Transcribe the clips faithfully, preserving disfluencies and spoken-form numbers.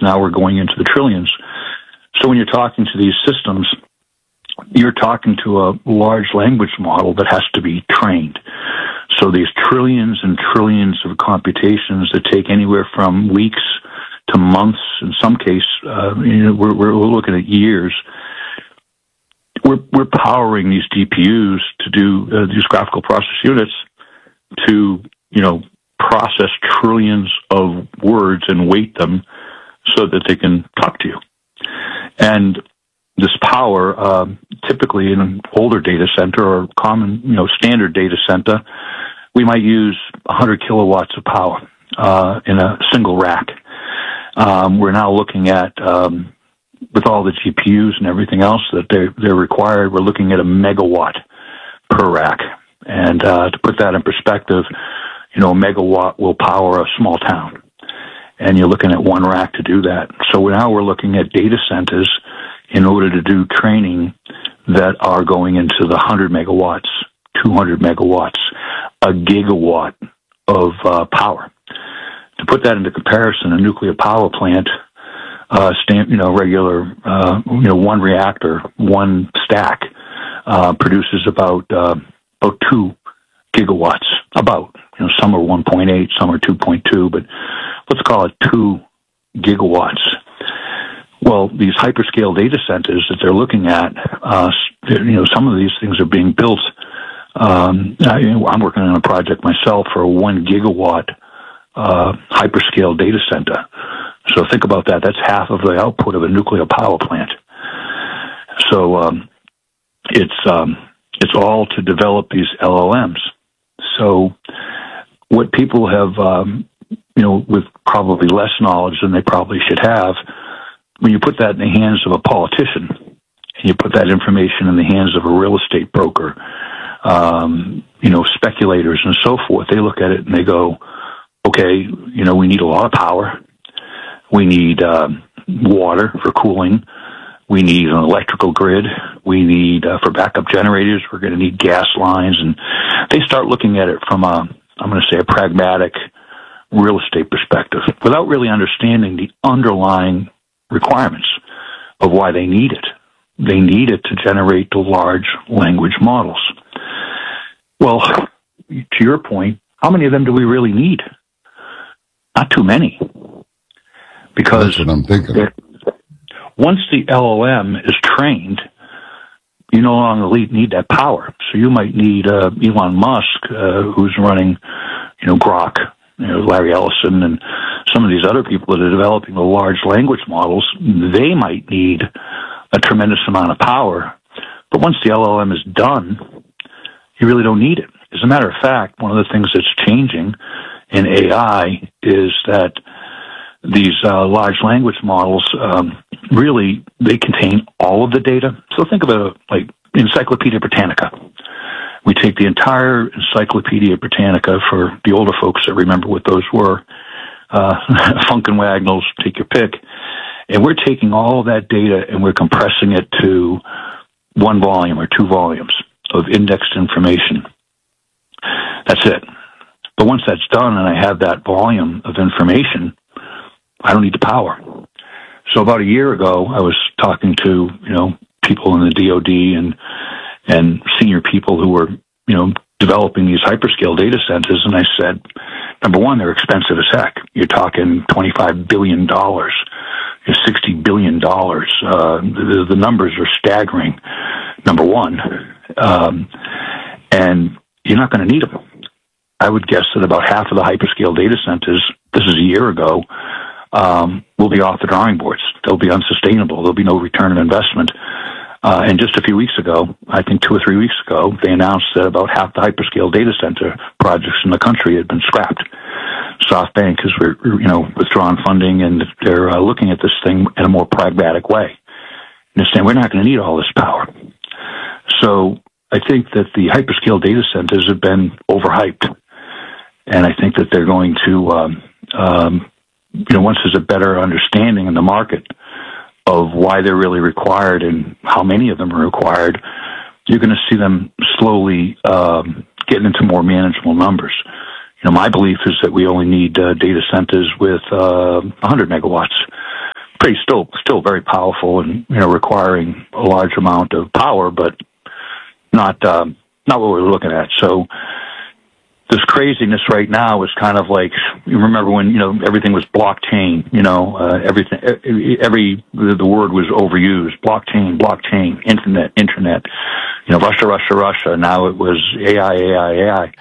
Now we're going into the trillions. So when you're talking to these systems, you're talking to a large language model that has to be trained. So these trillions and trillions of computations that take anywhere from weeks to months, in some case, uh, you know, we're, we're looking at years. We're, we're powering these G P Us to do uh, these graphical process units to, you know, process trillions of words and weight them so that they can talk to you. And this power, um, typically in an older data center or common, you know, standard data center, we might use one hundred kilowatts of power uh, in a single rack. Um, we're now looking at, um, with all the G P Us and everything else that they're, they're required, we're looking at a megawatt per rack. And uh, to put that in perspective, you know, a megawatt will power a small town. And you're looking at one rack to do that. So now we're looking at data centers in order to do training that are going into the one hundred megawatts, two hundred megawatts, a gigawatt of uh, power. To put that into comparison, a nuclear power plant, uh, stand, you know, regular, uh, you know, one reactor, one stack, uh, produces about, uh, about two gigawatts, about, you know, some are one point eight, some are two point two, but let's call it two gigawatts. Well, these hyperscale data centers that they're looking at, uh, you know, some of these things are being built. Um, I, I'm working on a project myself for a one gigawatt uh, hyperscale data center. So think about that. That's half of the output of a nuclear power plant. So um, it's um, it's all to develop these L L Ms. So what people have, um, you know, with probably less knowledge than they probably should have, when you put that in the hands of a politician, and you put that information in the hands of a real estate broker, um, you know, speculators and so forth, they look at it and they go, okay, you know, we need a lot of power. We need um, water for cooling. We need an electrical grid. We need, uh, for backup generators, we're going to need gas lines. And they start looking at it from a, I'm going to say, a pragmatic real estate perspective without really understanding the underlying requirements of why they need it. They need it to generate the large language models. Well, to your point, how many of them do we really need? Not too many. Because that's what I'm thinking. Once the L L M is trained, you no longer need that power. So you might need uh, Elon Musk, uh, who's running, you know, Grok, you know, Larry Ellison, and some of these other people that are developing the large language models. They might need a tremendous amount of power. But once the L L M is done, you really don't need it. As a matter of fact, one of the things that's changing in A I is that these uh, large language models, um, really, they contain all of the data. So think of it like Encyclopedia Britannica. We take the entire Encyclopedia Britannica, for the older folks that remember what those were, uh, Funk and Wagnalls, take your pick, and we're taking all of that data and we're compressing it to one volume or two volumes of indexed information. That's it. But once that's done and I have that volume of information, I don't need the power. So about a year ago, I was talking to, you know, people in the D O D and and senior people who were, you know, developing these hyperscale data centers, and I said, number one, they're expensive as heck. You're talking twenty-five billion dollars, sixty billion dollars. Uh, the, the numbers are staggering, number one. Um, and you're not going to need them. I would guess that about half of the hyperscale data centers, this is a year ago, um, will be off the drawing boards. They'll be unsustainable. There'll be no return on investment. Uh, and just a few weeks ago, I think two or three weeks ago, they announced that about half the hyperscale data center projects in the country had been scrapped. SoftBank has, you know, withdrawn funding, and they're uh, looking at this thing in a more pragmatic way. And they're saying, we're not going to need all this power. So I think that the hyperscale data centers have been overhyped. And I think that they're going to, um, um, you know, once there's a better understanding in the market of why they're really required and how many of them are required, you're going to see them slowly um, getting into more manageable numbers. You know, my belief is that we only need uh, data centers with uh, one hundred megawatts. pretty still still very powerful and, you know, requiring a large amount of power, but not um, not what we're looking at. So this craziness right now is kind of like, you remember when, you know, everything was blockchain, you know, uh, everything, every, the word was overused, blockchain, blockchain, internet, internet, you know, Russia, Russia, Russia. Now it was A I, A I, A I.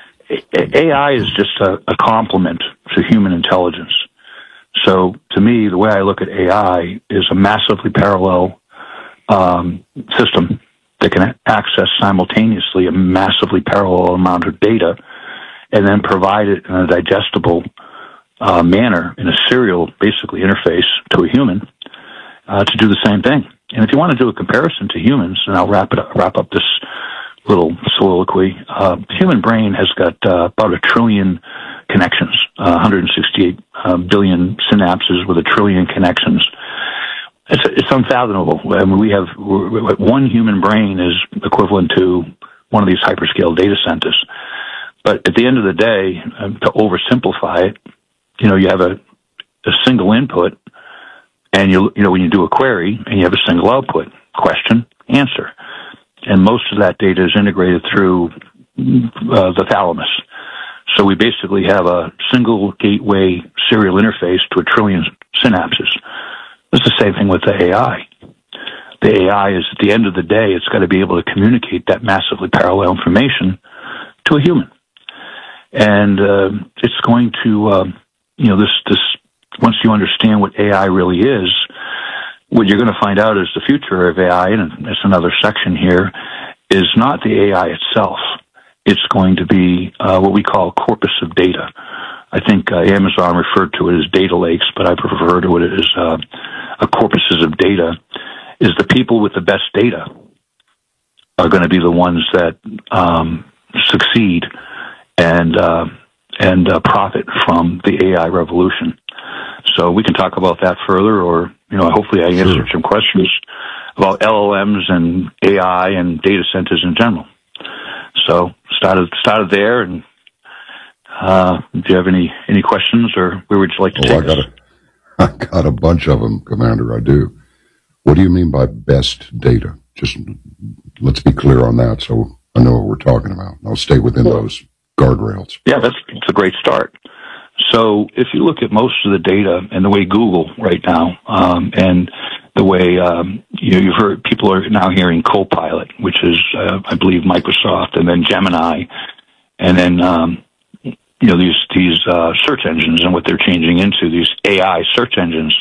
A I is just a, a complement to human intelligence. So to me, the way I look at A I is a massively parallel um, system that can access simultaneously a massively parallel amount of data and then provide it in a digestible uh, manner in a serial, basically, interface to a human uh, to do the same thing. And if you want to do a comparison to humans, and I'll wrap it up, wrap up this little soliloquy, uh, the human brain has got uh, about a trillion connections, uh, one hundred sixty-eight uh, billion synapses with a trillion connections. It's, it's unfathomable. I mean, we have one human brain is equivalent to one of these hyperscale data centers. But at the end of the day, um, to oversimplify it, you know, you have a, a single input, and you you know when you do a query, and you have a single output: question, answer, and most of that data is integrated through uh, the thalamus. So we basically have a single gateway serial interface to a trillion synapses. It's the same thing with the A I. The A I is, at the end of the day, it's got to be able to communicate that massively parallel information to a human. And uh, it's going to, uh, you know, this, this, once you understand what A I really is, what you're going to find out is the future of A I, and it's another section here, is not the A I itself. It's going to be uh, what we call a corpus of data. I think uh, Amazon referred to it as data lakes, but I prefer to it as uh, a corpuses of data. Is the people with the best data are going to be the ones that um, succeed and uh, and uh, profit from the A I revolution. So we can talk about that further, or, you know, hopefully I answered sure. some questions about L L Ms and A I and data centers in general. So started started there, and uh, do you have any, any questions, or where would you like to oh, take I got us? A, I got a bunch of them, Commander, I do. What do you mean by best data? Just let's be clear on that so I know what we're talking about. I'll stay within well, those guardrails. Yeah, that's, that's a great start. So if you look at most of the data and the way Google right now, um, and the way, um, you know, you've heard, people are now hearing Copilot, which is, uh, I believe, Microsoft, and then Gemini, and then, um, you know, these, these, uh, search engines and what they're changing into, these A I search engines.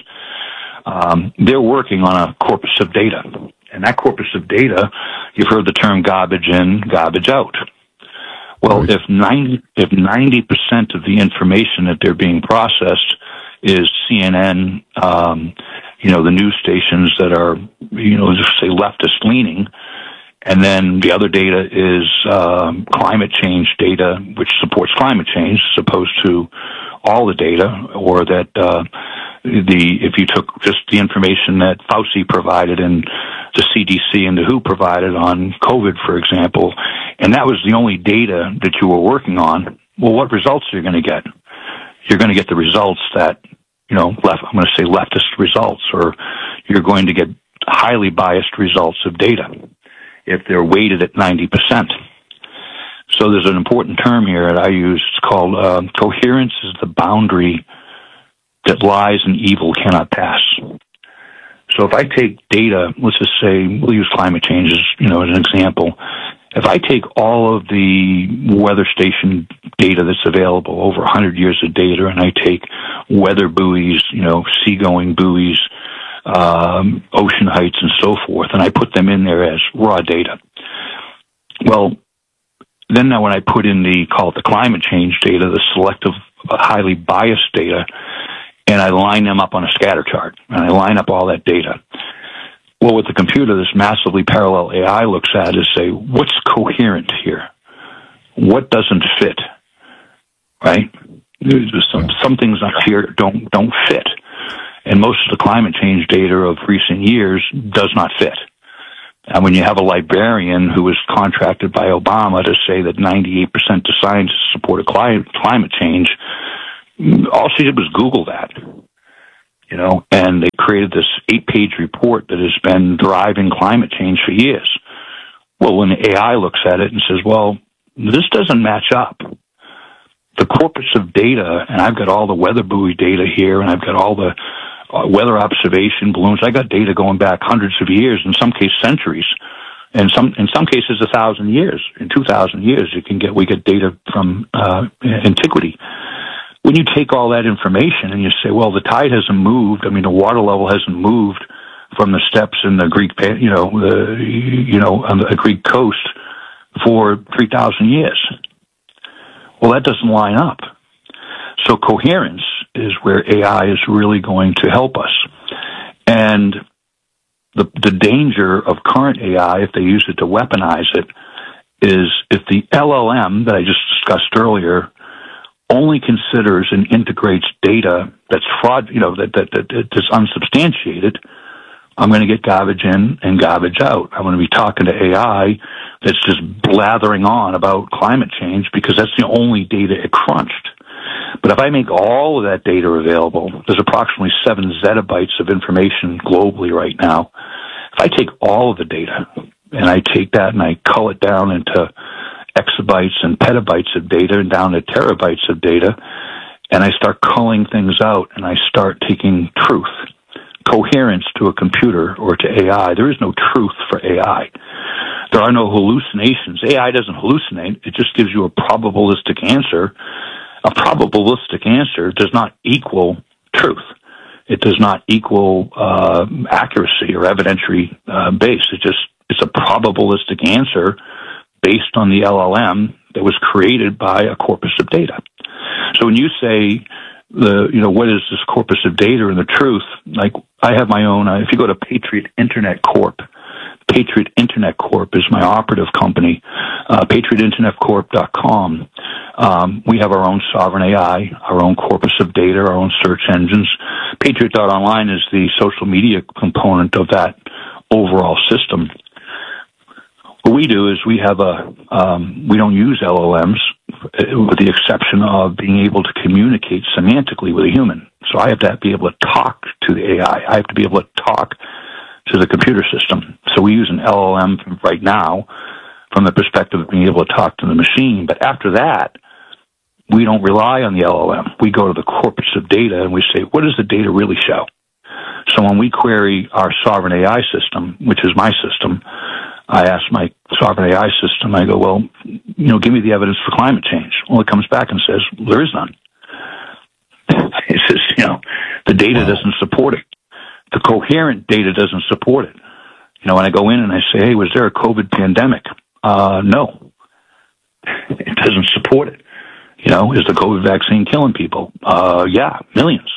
Um, they're working on a corpus of data. And that corpus of data, you've heard the term garbage in, garbage out. Well, right. if ninety if ninety percent of the information that they're being processed is C N N, um, you know, the news stations that are, you know, just say leftist leaning, and then the other data is um, climate change data, which supports climate change, as opposed to all the data, or that uh, the if you took just the information that Fauci provided and the C D C and the W H O provided on COVID, for example, and that was the only data that you were working on, well, what results are you going to get? You're going to get the results that, you know, left, I'm going to say leftist results, or you're going to get highly biased results of data if they're weighted at ninety percent. So there's an important term here that I use. It's called uh, coherence is the boundary that lies and evil cannot pass. So if I take data, let's just say, we'll use climate change as, you know, as an example. If I take all of the weather station data that's available, over one hundred years of data, and I take weather buoys, you know, seagoing buoys, um, ocean heights, and so forth, and I put them in there as raw data. Well, then now when I put in the, call it the climate change data, the selective, highly biased data, and I line them up on a scatter chart, and I line up all that data. Well, with the computer, this massively parallel A I looks at is say, what's coherent here? What doesn't fit? Right? Some, some things up here don't, don't fit. And most of the climate change data of recent years does not fit. And when you have a librarian who was contracted by Obama to say that ninety-eight percent of scientists support a climate, climate change, all she did was Google that. you know, and they created this eight-page report that has been driving climate change for years. Well, when the A I looks at it and says, well, this doesn't match up. The corpus of data, and I've got all the weather buoy data here, and I've got all the uh, weather observation balloons. I got data going back hundreds of years, in some cases centuries, and some in some cases a thousand years. In two thousand years, you can get we get data from uh, antiquity. When you take all that information and you say, well, the tide hasn't moved. I mean, the water level hasn't moved from the steps in the Greek, you know, the you know on the Greek coast for three thousand years. Well, that doesn't line up. So coherence is where A I is really going to help us. And the, the danger of current A I, if they use it to weaponize it, is if the L L M that I just discussed earlier only considers and integrates data that's fraud, you know, that, that, that, that is unsubstantiated, I'm going to get garbage in and garbage out. I'm going to be talking to A I that's just blathering on about climate change because that's the only data it crunched. But if I make all of that data available, there's approximately seven zettabytes of information globally right now. If I take all of the data and I take that and I cull it down into exabytes and petabytes of data and down to terabytes of data, and I start culling things out and I start taking truth, coherence to a computer or to A I. There is no truth for A I. There are no hallucinations. A I doesn't hallucinate. It just gives you a probabilistic answer. A probabilistic answer does not equal truth. It does not equal uh, accuracy or evidentiary uh, base. It just it's a probabilistic answer based on the L L M that was created by a corpus of data. So when you say the, you know, what is this corpus of data and the truth? Like, I have my own, uh, if you go to Patriot Internet Corp, Patriot Internet Corp is my operative company, uh, patriot internet corp dot com. Um, we have our own sovereign A I, our own corpus of data, our own search engines. Patriot dot online is the social media component of that overall system. What we do is we have a, um, we don't use L L Ms with the exception of being able to communicate semantically with a human. So I have to be able to talk to the A I. I have to be able to talk to the computer system. So we use an L L M right now from the perspective of being able to talk to the machine. But after that, we don't rely on the L L M. We go to the corpus of data and we say, what does the data really show? So when we query our sovereign A I system, which is my system, I ask my sovereign A I system, I go, well, you know, give me the evidence for climate change. Well, it comes back and says, there is none. It says, you know, the data doesn't support it. The coherent data doesn't support it. You know, when I go in and I say, hey, was there a COVID pandemic? Uh, no. It doesn't support it. You know, is the COVID vaccine killing people? Uh, yeah, millions.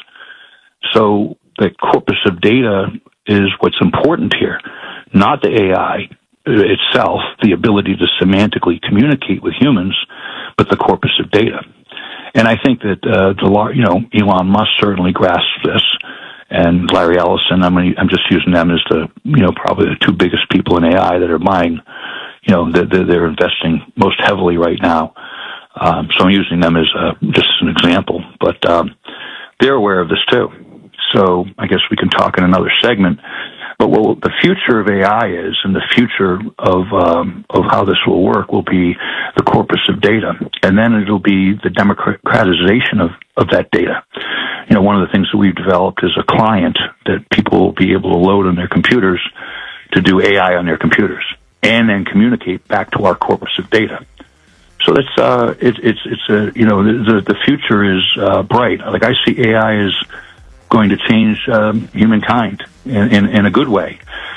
So the corpus of data is what's important here, not the A I itself, the ability to semantically communicate with humans, but the corpus of data. And I think that, uh, the, you know, Elon Musk certainly grasps this, and Larry Ellison, I'm, I'm just using them as the, you know, probably the two biggest people in A I that are buying, you know, they're, they're investing most heavily right now. Um, so I'm using them as a, just an example, but um, they're aware of this too. So I guess we can talk in another segment. But what the future of A I is, and the future of um, of how this will work, will be the corpus of data, and then it'll be the democratization of, of that data. You know, one of the things that we've developed is a client that people will be able to load on their computers to do A I on their computers, and then communicate back to our corpus of data. So it's uh, it, it's it's a you know the the future is uh, bright. Like, I see A I as going to change um, humankind in, in in a good way.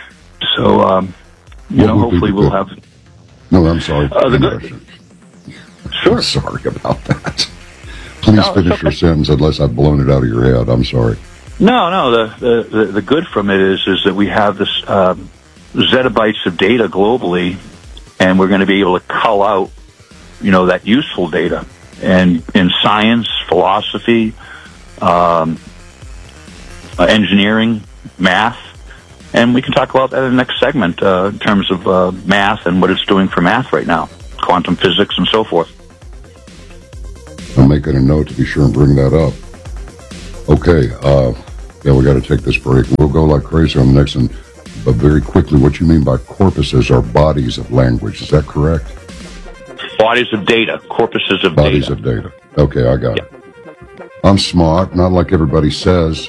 So um, you what know, hopefully we'll have. No, I'm sorry. Uh, the good. Sure. I'm sorry about that. Please no, finish okay. your sentence unless I've blown it out of your head. I'm sorry. No, no. The the the good from it is is that we have this um, zettabytes of data globally, and we're going to be able to cull out, you know, that useful data, and in science, philosophy, um, uh, engineering, math, and we can talk about that in the next segment uh, in terms of uh, math and what it's doing for math right now, quantum physics and so forth. I'm making a note to be sure and bring that up. Okay, uh, Yeah, we got to take this break. We'll go like crazy on the next one. But very quickly, what you mean by corpuses are bodies of language. Is that correct? Bodies of data, corpuses of bodies data. Bodies of data. Okay, I got yeah. it. I'm smart, not like everybody says.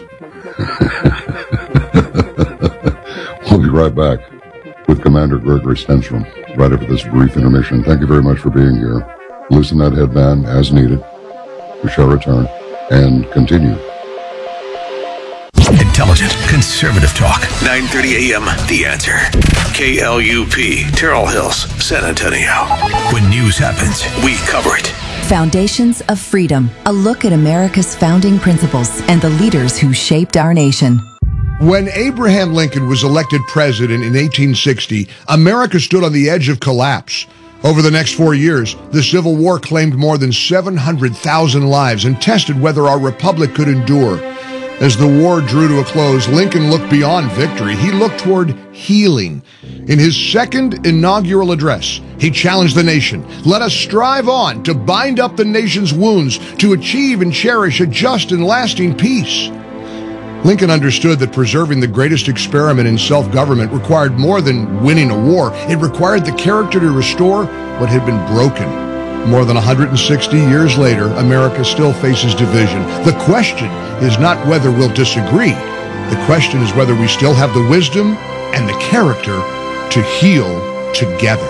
We'll be right back with Commander Gregory Stenstrom right after this brief intermission. Thank you very much for being here. Loosen that headband as needed. We shall return and continue. Intelligent, conservative talk. nine thirty a.m. The Answer. K L U P, Terrell Hills, San Antonio. When news happens, we cover it. Foundations of Freedom. A look at America's founding principles and the leaders who shaped our nation. When Abraham Lincoln was elected president in eighteen sixty, America stood on the edge of collapse. Over the next four years, the Civil War claimed more than seven hundred thousand lives and tested whether our republic could endure. As the war drew to a close, Lincoln looked beyond victory. He looked toward healing. In his second inaugural address, he challenged the nation. Let us strive on to bind up the nation's wounds, to achieve and cherish a just and lasting peace. Lincoln understood that preserving the greatest experiment in self-government required more than winning a war. It required the character to restore what had been broken. More than one hundred sixty years later, America still faces division. The question is not whether we'll disagree. The question is whether we still have the wisdom and the character to heal together.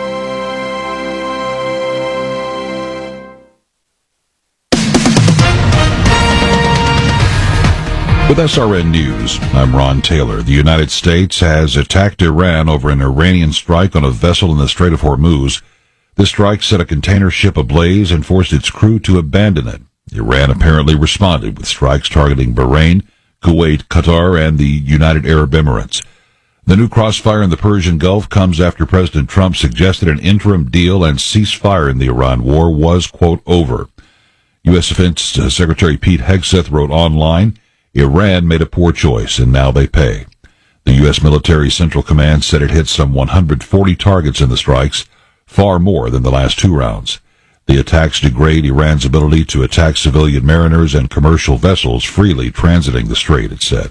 With S R N News, I'm Ron Taylor. The United States has attacked Iran over an Iranian strike on a vessel in the Strait of Hormuz. This strike set a container ship ablaze and forced its crew to abandon it. Iran apparently responded with strikes targeting Bahrain, Kuwait, Qatar, and the United Arab Emirates. The new crossfire in the Persian Gulf comes after President Trump suggested an interim deal and ceasefire in the Iran war was, quote, over. U S. Defense Secretary Pete Hegseth wrote online, Iran made a poor choice, and now they pay. The U S. Military Central Command said it hit some one hundred forty targets in the strikes, far more than the last two rounds. The attacks degrade Iran's ability to attack civilian mariners and commercial vessels freely transiting the strait, it said.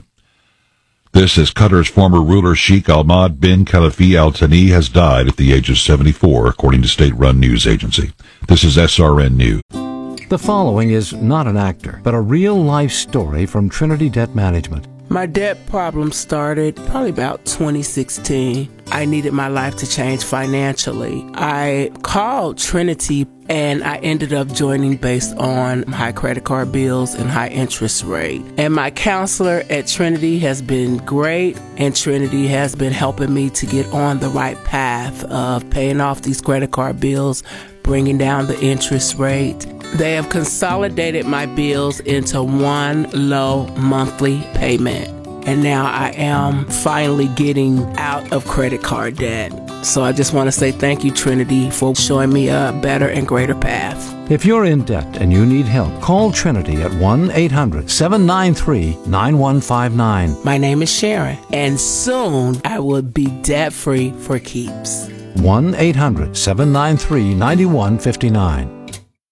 This as Qatar's former ruler Sheikh Ahmad bin Khalifa Al Thani has died at the age of seventy-four, according to state-run news agency. This is S R N News. The following is not an actor, but a real-life story from Trinity Debt Management. My debt problem started probably about twenty sixteen. I needed my life to change financially. I called Trinity and I ended up joining based on high credit card bills and high interest rate. And my counselor at Trinity has been great, and Trinity has been helping me to get on the right path of paying off these credit card bills, bringing down the interest rate. They have consolidated my bills into one low monthly payment. And now I am finally getting out of credit card debt. So I just want to say thank you, Trinity, for showing me a better and greater path. If you're in debt and you need help, call Trinity at one eight hundred seven nine three nine one five nine. My name is Sharon, and soon I will be debt-free for keeps. one eight hundred seven nine three nine one five nine.